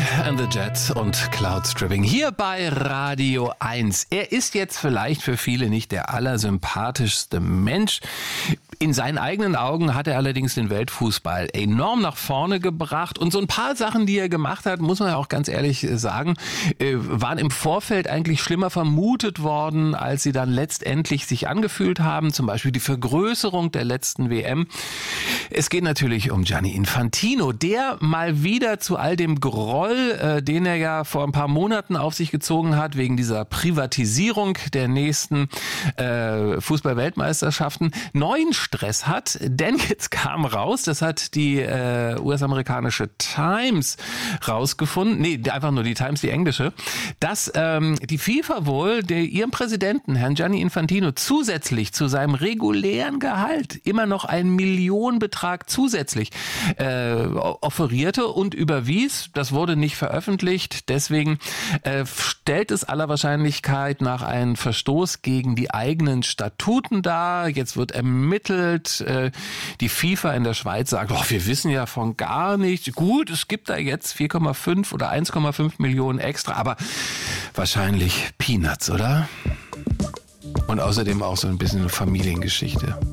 and the Jets und Cloud Stripping hier bei Radio 1. Er ist jetzt vielleicht für viele nicht der allersympathischste Mensch. In seinen eigenen Augen hat er allerdings den Weltfußball enorm nach vorne gebracht. Und so ein paar Sachen, die er gemacht hat, muss man ja auch ganz ehrlich sagen, waren im Vorfeld eigentlich schlimmer vermutet worden, als sie dann letztendlich sich angefühlt haben. Zum Beispiel die Vergrößerung der letzten WM. Es geht natürlich um Gianni Infantino, der mal wieder zu all dem Groll, den er ja vor ein paar Monaten auf sich gezogen hat, wegen dieser Privatisierung der nächsten Fußball-Weltmeisterschaften, neuen Stress hat. Denn jetzt kam raus, das hat die US-amerikanische Times rausgefunden, einfach nur die Times, die englische, dass die FIFA wohl ihrem Präsidenten, Herrn Gianni Infantino, zusätzlich zu seinem regulären Gehalt immer noch einen Millionenbetrag zusätzlich offerierte und überwies. Das wurde nicht veröffentlicht. Deswegen stellt es aller Wahrscheinlichkeit nach einen Verstoß gegen die eigenen Statuten dar. Jetzt wird ermittelt. Die FIFA in der Schweiz sagt, wir wissen ja von gar nichts. Gut, es gibt da jetzt 4,5 oder 1,5 Millionen extra, aber wahrscheinlich Peanuts, oder? Und außerdem auch so ein bisschen eine Familiengeschichte.